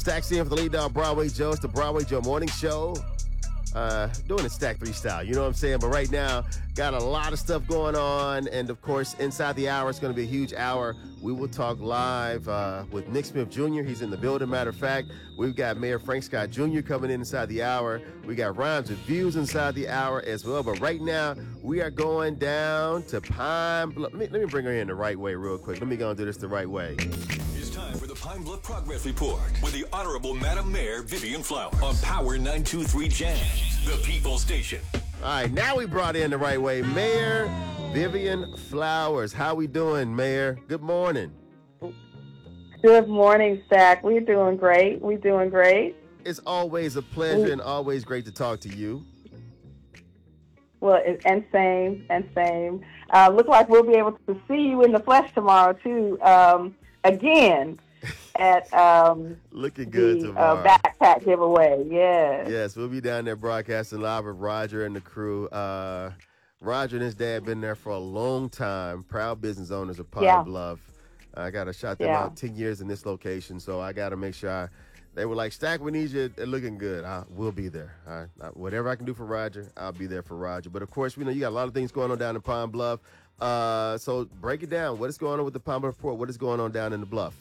Stacks in for the lead dog, Broadway Joe. It's the Broadway Joe Morning Show. Doing it Stack 3 style, you know what I'm saying? But right now, got a lot of stuff going on. And of course, inside the hour, it's going to be a huge hour. We will talk live with Nick Smith Jr. He's in the building. Matter of fact, we've got Mayor Frank Scott Jr. coming in inside the hour. We got Rhymes with Views inside the hour as well. But right now, we are going down to Pine Bluff. Let me bring her in the right way real quick. Let me go and do this the right way. Time for the Pine Bluff Progress Report with the Honorable Madam Mayor Vivian Flowers on Power 923 Jam, the People Station. All right, now we brought in the right way. Mayor Vivian Flowers. How we doing, Mayor? Good morning. Good morning, Stack. We're doing great. It's always a pleasure and always great to talk to you. Well, and same. Look like we'll be able to see you in the flesh tomorrow, too. Again at looking good the tomorrow. Backpack giveaway. Yes, we'll be down there broadcasting live with Roger and the crew. Roger and his dad been there for a long time. Proud business owners of Pine Bluff. I got to shout them out. 10 years in this location, so I got to make sure. They were like, Stack, we need you. They're looking good. We'll be there. Whatever I can do for Roger, I'll be there for Roger. But of course, we know you got a lot of things going on down in Pine Bluff. So break it down. What is going on with the Pine Bluff Report? What is going on down in the Bluff?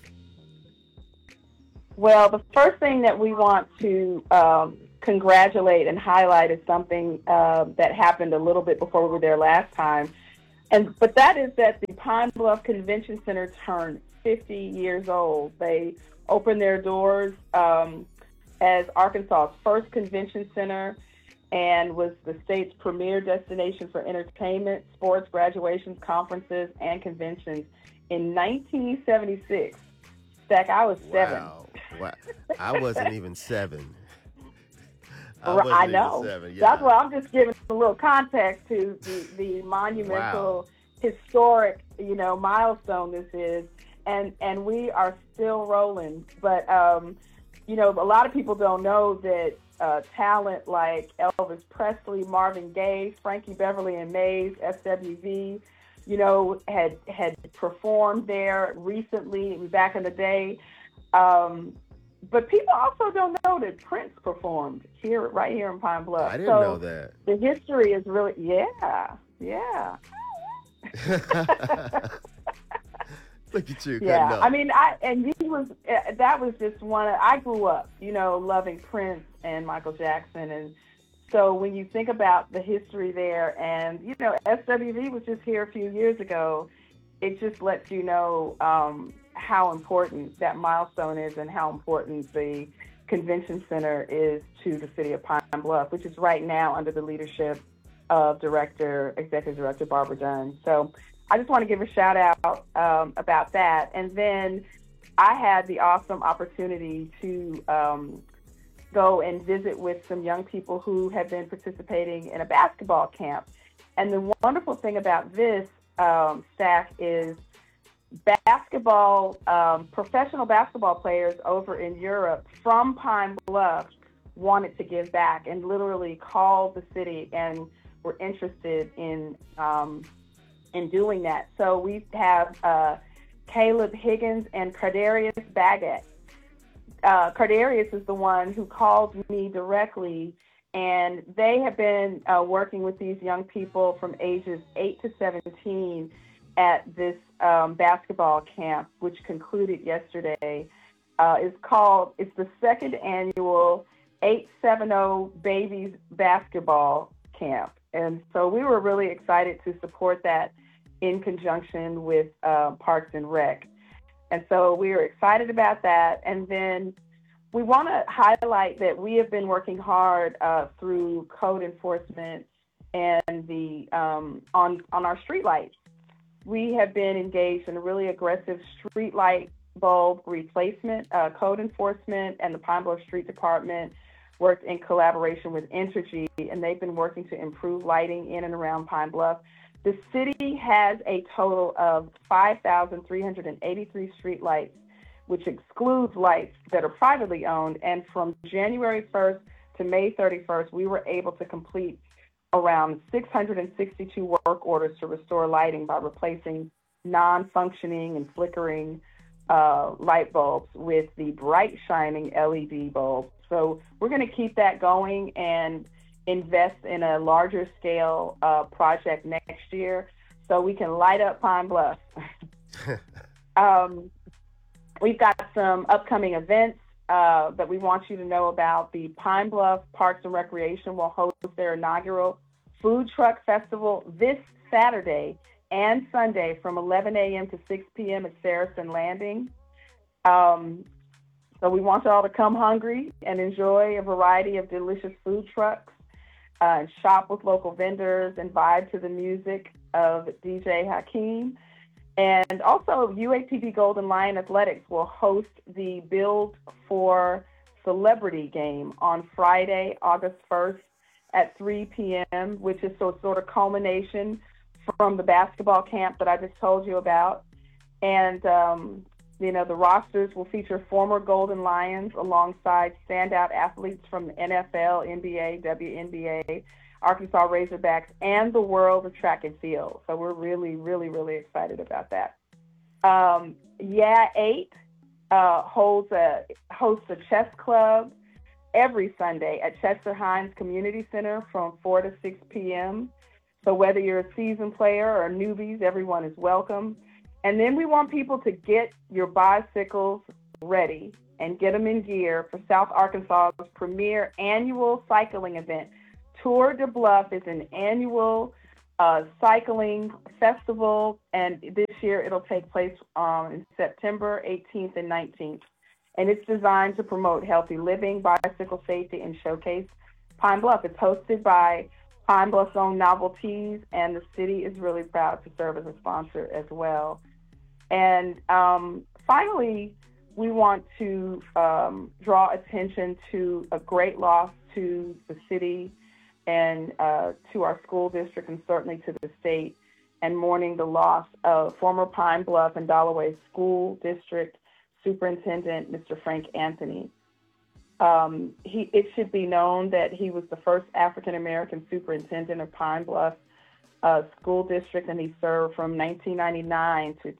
Well, the first thing that we want to congratulate and highlight is something that happened a little bit before we were there last time. But that is that the Pine Bluff Convention Center turned 50 years old. They opened their doors as Arkansas's first convention center and was the state's premier destination for entertainment, sports, graduations, conferences, and conventions in 1976. Stack, I was 7. Wow. I wasn't even 7. I know. 7. Yeah. That's why I'm just giving a little context to the monumental, historic, milestone this is. And we are still rolling. But, a lot of people don't know that talent like Elvis Presley, Marvin Gaye, Frankie Beverly and Mays, SWV, had performed there recently, back in the day. But people also don't know that Prince performed right here in Pine Bluff. I didn't know that. The history is really, yeah. Look at you. Yeah, I mean, that was just I grew up, loving Prince and Michael Jackson. And so when you think about the history there and, SWV was just here a few years ago, it just lets you know how important that milestone is and how important the convention center is to the city of Pine Bluff, which is right now under the leadership of Executive Director Barbara Dunn. So I just want to give a shout out about that. And then I had the awesome opportunity to go and visit with some young people who have been participating in a basketball camp. And the wonderful thing about this, Stack, is professional basketball players over in Europe from Pine Bluff wanted to give back and literally called the city and were interested in doing that. So we have Caleb Higgins and Cardarius Baggett. Cardarius is the one who called me directly, and they have been working with these young people from ages 8 to 17 at this basketball camp, which concluded yesterday. It's the second annual 870 Babies Basketball Camp. And so we were really excited to support that in conjunction with Parks and Rec. And so we are excited about that. And then we want to highlight that we have been working hard through code enforcement and the on our streetlights. We have been engaged in a really aggressive streetlight bulb replacement. Code enforcement and the Pine Bluff Street Department worked in collaboration with Entergy, and they've been working to improve lighting in and around Pine Bluff. The city has a total of 5,383 streetlights, which excludes lights that are privately owned. And from January 1st to May 31st, we were able to complete around 662 work orders to restore lighting by replacing non-functioning and flickering light bulbs with the bright shining LED bulbs. So we're going to keep that going and invest in a larger scale project next year so we can light up Pine Bluff. We've got some upcoming events that we want you to know about. The Pine Bluff Parks and Recreation will host their inaugural Food Truck Festival this Saturday and Sunday from 11 a.m. to 6 p.m. at Saracen Landing. So we want you all to come hungry and enjoy a variety of delicious food trucks, shop with local vendors, and vibe to the music of DJ Hakeem. And also, UAPB Golden Lion Athletics will host the Build for Celebrity game on Friday, August 1st at 3 p.m., which is sort of culmination from the basketball camp that I just told you about. And, the rosters will feature former Golden Lions alongside standout athletes from the NFL, NBA, WNBA, Arkansas Razorbacks, and the world of track and field. So we're really, really, really excited about that. Yeah 8 hosts a chess club every Sunday at Chester Hines Community Center from 4 to 6 p.m. So whether you're a seasoned player or newbies, everyone is welcome. And then we want people to get your bicycles ready and get them in gear for South Arkansas's premier annual cycling event. Tour de Bluff is an annual cycling festival, and this year it'll take place in September 18th and 19th. And it's designed to promote healthy living, bicycle safety, and showcase Pine Bluff. It's hosted by Pine Bluff's own Novelties, and the city is really proud to serve as a sponsor as well. And finally, we want to draw attention to a great loss to the city and to our school district and certainly to the state, and mourning the loss of former Pine Bluff and Dalloway School District Superintendent, Mr. Frank Anthony. It should be known that he was the first African-American superintendent of Pine Bluff School District, and he served from 1999 to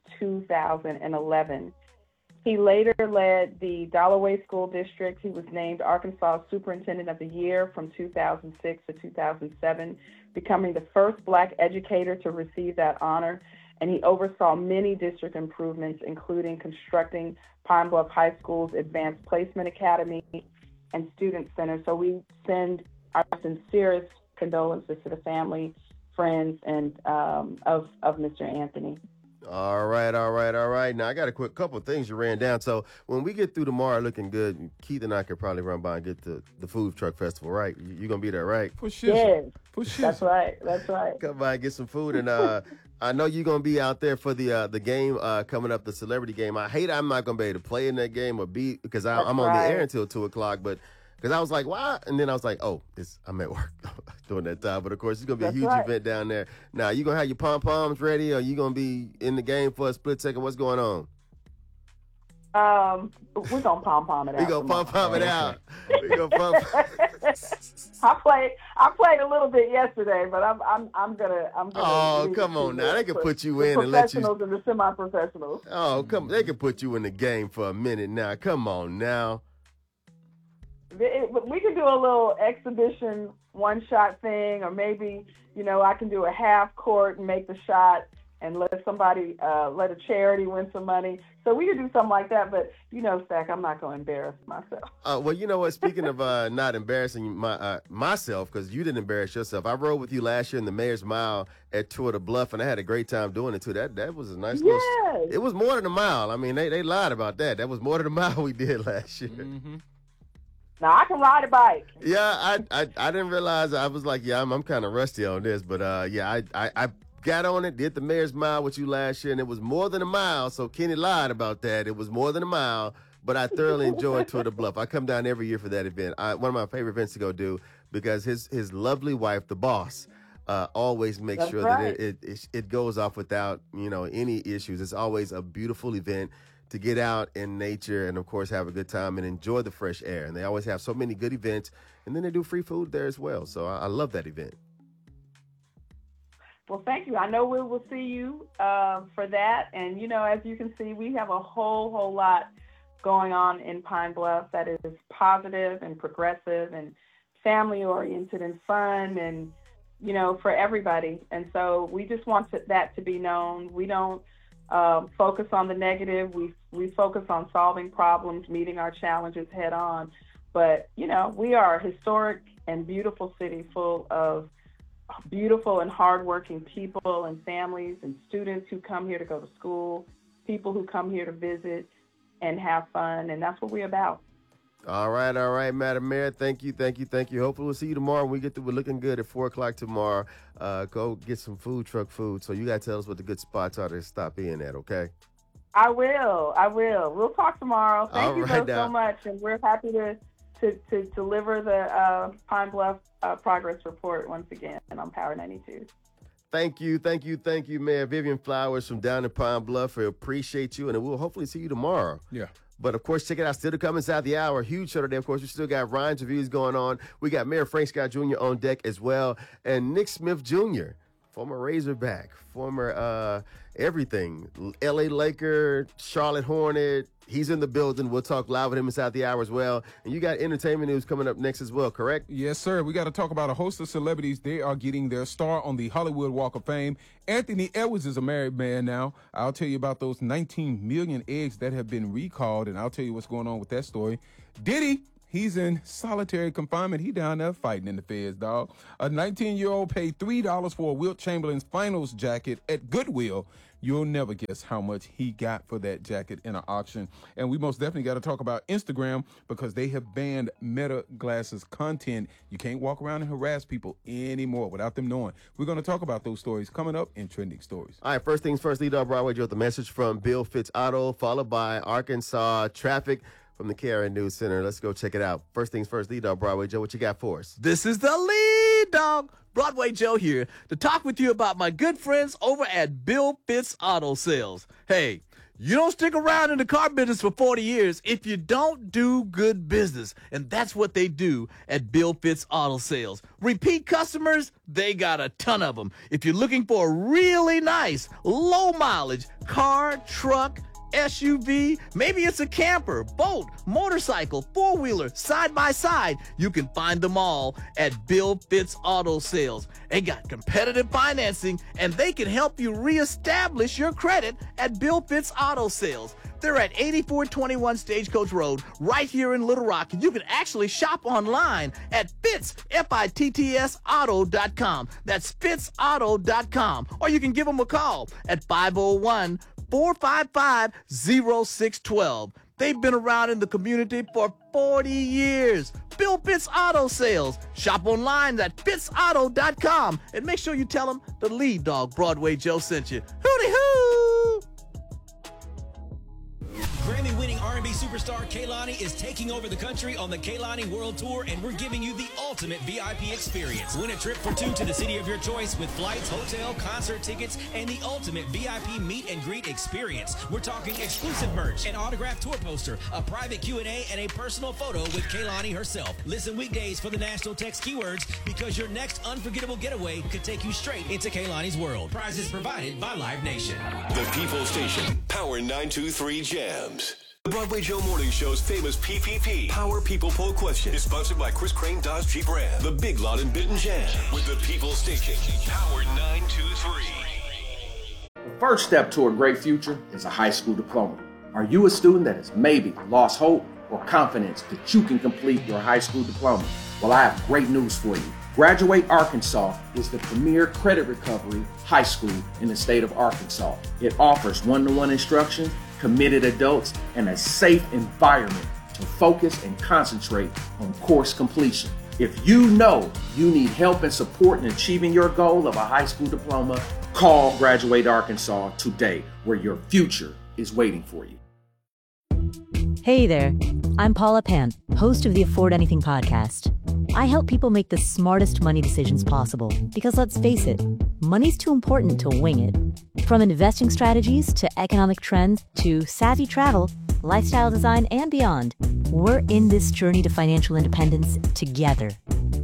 2011. He later led the Dalloway School District. He was named Arkansas Superintendent of the Year from 2006 to 2007, becoming the first Black educator to receive that honor. And he oversaw many district improvements, including constructing Pine Bluff High School's Advanced Placement Academy and Student Center. So we send our sincerest condolences to the family, friends, and of Mr. Anthony. All right. Now, I got a quick couple of things you ran down. So when we get through tomorrow looking good, Keith and I could probably run by and get to the Food Truck Festival, right? You're going to be there, right? For sure. Yes, For sure. that's right. Come by and get some food. And I know you're going to be out there for the game coming up, the celebrity game. I'm not going to be able to play in that game or be, because I'm on the air until 2 o'clock, but because I was like, why? And then I was like, oh, I'm at work during that time. But, of course, it's going to be a huge event down there. Now, you going to have your pom-poms ready, or you going to be in the game for a split second? What's going on? We're going to pom-pom it out. We're going to pom-pom it out. We're going to pom-pom. I played a little bit yesterday, but I'm gonna. Oh, come on now! They can put you in and let you. Professionals and the semi-professionals. Oh, come! They can put you in the game for a minute now. Come on now. We can do a little exhibition one-shot thing, or maybe I can do a half court and make the shot and let somebody let a charity win some money. So we could do something like that, but Stack, I'm not going to embarrass myself. Well, you know what? Speaking of not embarrassing myself, because you didn't embarrass yourself, I rode with you last year in the Mayor's Mile at Tour de Bluff, and I had a great time doing it too. That was a nice little. It was more than a mile. I mean, they lied about that. That was more than a mile we did last year. Mm-hmm. Now I can ride a bike. Yeah, I didn't realize. I was like, yeah, I'm kind of rusty on this, but I got on it, did the Mayor's Mile with you last year, and it was more than a mile. So Kenny lied about that. It was more than a mile, but I thoroughly enjoyed Tour de Bluff. I come down every year for that event. One of my favorite events to go do, because his lovely wife, the boss, always makes sure that it goes off without any issues. It's always a beautiful event to get out in nature and, of course, have a good time and enjoy the fresh air. And they always have so many good events, and then they do free food there as well. So I love that event. Well, thank you. I know we will see you for that. And, as you can see, we have a whole lot going on in Pine Bluff that is positive and progressive and family-oriented and fun and, for everybody. And so we just want that to be known. We don't focus on the negative. We focus on solving problems, meeting our challenges head on. But, we are a historic and beautiful city full of beautiful and hardworking people and families and students who come here to go to school, people who come here to visit and have fun. And that's what we're about. All right, Madam Mayor. Thank you. Hopefully we'll see you tomorrow when we get through. We're looking good at 4 o'clock tomorrow. Go get some food truck food. So you got to tell us what the good spots are to stop in at, okay? I will. We'll talk tomorrow. Thank you so much. And we're happy to deliver the Pine Bluff progress report once again on Power 92. Thank you, Mayor Vivian Flowers from down in Pine Bluff. We appreciate you, and we'll hopefully see you tomorrow. Yeah. But, of course, check it out. Still to come inside the hour. Huge show today. Of course, we still got Ryan's reviews going on. We got Mayor Frank Scott Jr. on deck as well. And Nick Smith Jr., former Razorback, former everything. L.A. Laker, Charlotte Hornet. He's in the building. We'll talk live with him inside the hour as well. And you got entertainment news coming up next as well, correct? Yes, sir. We got to talk about a host of celebrities. They are getting their star on the Hollywood Walk of Fame. Anthony Edwards is a married man now. I'll tell you about those 19 million eggs that have been recalled, and I'll tell you what's going on with that story. Diddy, he's in solitary confinement. He down there fighting in the feds, dog. A 19-year-old paid $3 for a Wilt Chamberlain's finals jacket at Goodwill. You'll never guess how much he got for that jacket in an auction. And we most definitely got to talk about Instagram because they have banned Meta Glasses content. You can't walk around and harass people anymore without them knowing. We're going to talk about those stories coming up in Trending Stories. All right, first things first, Lead Off Broadway Joe, the message from Bill Fitz Auto, followed by Arkansas traffic from the KRN News Center. Let's go check it out. First things first, Lead Off Broadway Joe, what you got for us? This is the Lead Dog Broadway Joe here to talk with you about my good friends over at Bill Fitz Auto Sales. Hey, you don't stick around in the car business for 40 years if you don't do good business. And that's what they do at Bill Fitz Auto Sales. Repeat customers, they got a ton of them. If you're looking for a really nice, low mileage car, truck, SUV, maybe it's a camper, boat, motorcycle, four-wheeler, side-by-side. You can find them all at Bill Fitz Auto Sales. They got competitive financing, and they can help you reestablish your credit at Bill Fitz Auto Sales. They're at 8421 Stagecoach Road, right here in Little Rock. And you can actually shop online at Fitz, Fitts Auto.com. That's FitzAuto.com. Or you can give them a call at 501-455-0612. They've been around in the community for 40 years. Bill Fitz Auto Sales. Shop online at FitzAuto.com. And make sure you tell them the Lead Dog Broadway Joe sent you. Hooty-hoo! Grammy-winning R&B superstar Kehlani is taking over the country on the Kehlani World Tour, and we're giving you the ultimate VIP experience. Win a trip for two to the city of your choice with flights, hotel, concert tickets, and the ultimate VIP meet and greet experience. We're talking exclusive merch, an autographed tour poster, a private Q&A, and a personal photo with Kehlani herself. Listen weekdays for the national text keywords because your next unforgettable getaway could take you straight into Kehlani's world. Prizes provided by Live Nation. The People Station, Power 923 Jams. The Broadway Joe Morning Show's famous PPP, Power People Poll Question, is sponsored by Chris Crane Dodge Jeep Ram, the Big Lot in Benton Jam, with the People Station, Power 923. The first step to a great future is a high school diploma. Are you a student that has maybe lost hope or confidence that you can complete your high school diploma? Well, I have great news for you. Graduate Arkansas is the premier credit recovery high school in the state of Arkansas. It offers one-to-one instruction, committed adults, and a safe environment to focus and concentrate on course completion. If you know you need help and support in achieving your goal of a high school diploma, call Graduate Arkansas today, where your future is waiting for you. Hey there, I'm Paula Pant, host of the Afford Anything podcast. I help people make the smartest money decisions possible because let's face it, money's too important to wing it. From investing strategies to economic trends to savvy travel, lifestyle design, and beyond, we're in this journey to financial independence together.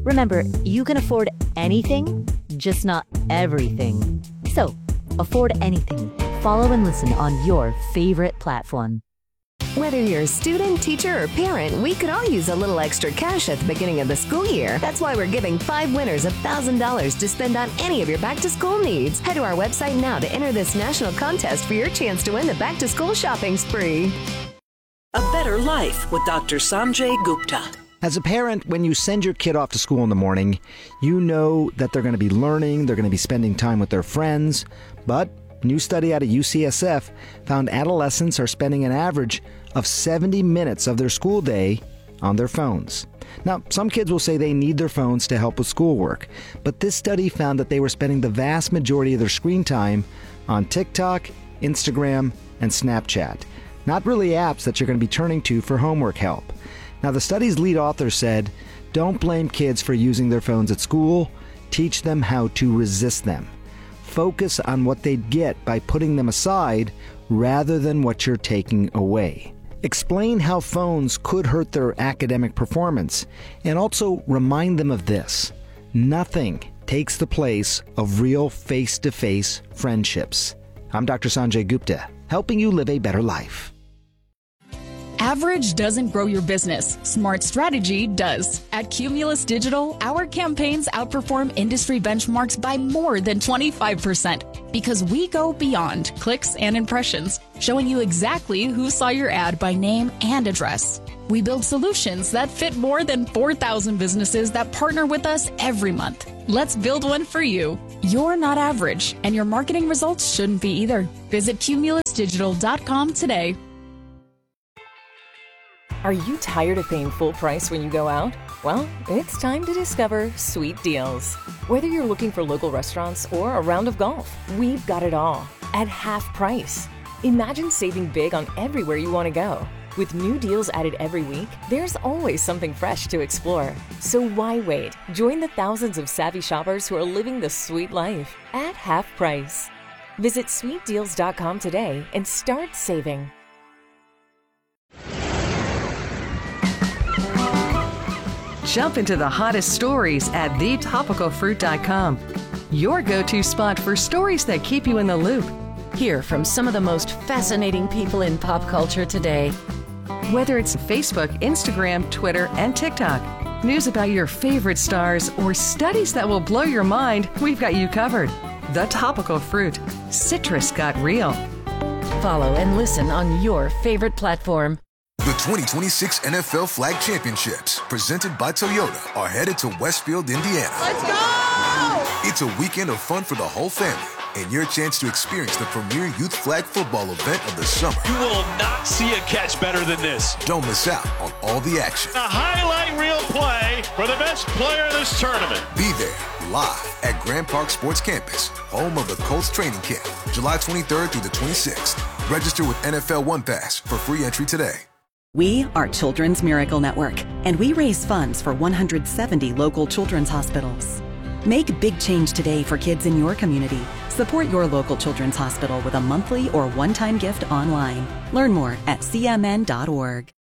Remember, you can afford anything, just not everything. So, afford anything. Follow and listen on your favorite platform. Whether you're a student, teacher, or parent, we could all use a little extra cash at the beginning of the school year. That's why we're giving 5 winners $1,000 to spend on any of your back-to-school needs. Head to our website now to enter this national contest for your chance to win the back-to-school shopping spree. A Better Life with Dr. Sanjay Gupta. As a parent, when you send your kid off to school in the morning, you know that they're going to be learning, they're going to be spending time with their friends. But a new study out of UCSF found adolescents are spending an average of 70 minutes of their school day on their phones. Now, some kids will say they need their phones to help with schoolwork, but this study found that they were spending the vast majority of their screen time on TikTok, Instagram, and Snapchat. Not really apps that you're going to be turning to for homework help. Now, the study's lead author said, don't blame kids for using their phones at school. Teach them how to resist them. Focus on what they'd get by putting them aside rather than what you're taking away. Explain how phones could hurt their academic performance, and also remind them of this. Nothing takes the place of real face-to-face friendships. I'm Dr. Sanjay Gupta, helping you live a better life. Average doesn't grow your business. Smart strategy does. At Cumulus Digital, our campaigns outperform industry benchmarks by more than 25% because we go beyond clicks and impressions, showing you exactly who saw your ad by name and address. We build solutions that fit more than 4,000 businesses that partner with us every month. Let's build one for you. You're not average, and your marketing results shouldn't be either. Visit cumulusdigital.com today. Are you tired of paying full price when you go out? Well, it's time to discover Sweet Deals. Whether you're looking for local restaurants or a round of golf, we've got it all at half price. Imagine saving big on everywhere you want to go. With new deals added every week, there's always something fresh to explore. So why wait? Join the thousands of savvy shoppers who are living the sweet life at half price. Visit sweetdeals.com today and start saving. Jump into the hottest stories at thetopicalfruit.com. Your go-to spot for stories that keep you in the loop. Hear from some of the most fascinating people in pop culture today. Whether it's Facebook, Instagram, Twitter, and TikTok, news about your favorite stars, or studies that will blow your mind, we've got you covered. The Topical Fruit. Citrus got real. Follow and listen on your favorite platform. The 2026 NFL Flag Championships, presented by Toyota, are headed to Westfield, Indiana. Let's go! It's a weekend of fun for the whole family and your chance to experience the premier youth flag football event of the summer. You will not see a catch better than this. Don't miss out on all the action. A highlight reel play for the best player of this tournament. Be there live at Grand Park Sports Campus, home of the Colts training camp, July 23rd through the 26th. Register with NFL One Pass for free entry today. We are Children's Miracle Network, and we raise funds for 170 local children's hospitals. Make big change today for kids in your community. Support your local children's hospital with a monthly or one-time gift online. Learn more at cmn.org.